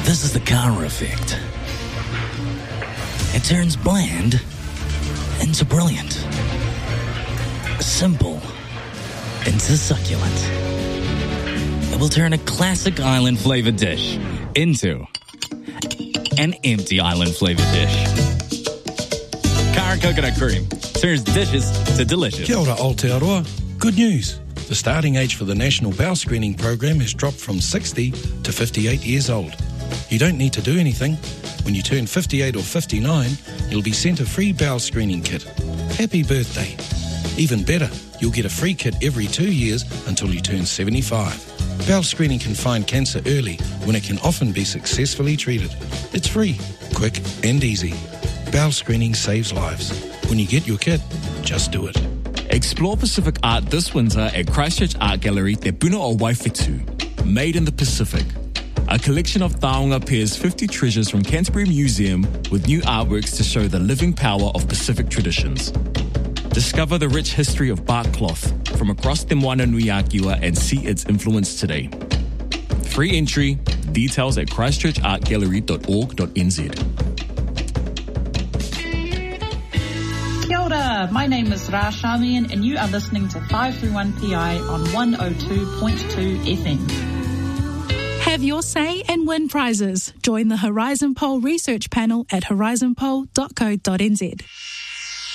This is the Kara effect. It turns bland into brilliant. Simple into succulent. It will turn a classic island-flavored dish into an empty island-flavored dish. Kara Coconut Cream turns dishes to delicious. Kia ora, Aotearoa. Good news. The starting age for the National Bowel Screening Program has dropped from 60 to 58 years old. You don't need to do anything. When you turn 58 or 59, you'll be sent a free bowel screening kit. Happy birthday. Even better, you'll get a free kit every 2 years until you turn 75. Bowel screening can find cancer early when it can often be successfully treated. It's free, quick and easy. Bowel screening saves lives. When you get your kit, just do it. Explore Pacific art this winter at Christchurch Art Gallery Te Puna o Waifetu. Made in the Pacific. A collection of Taonga pairs 50 treasures from Canterbury Museum with new artworks to show the living power of Pacific traditions. Discover the rich history of bark cloth from across Te Moana Nui Akiwa and see its influence today. Free entry, details at christchurchartgallery.org.nz. Kia ora, my name is Ra Shamian and you are listening to 531PI on 102.2 FM. Have your say and win prizes. Join the Horizon Poll research panel at horizonpoll.co.nz.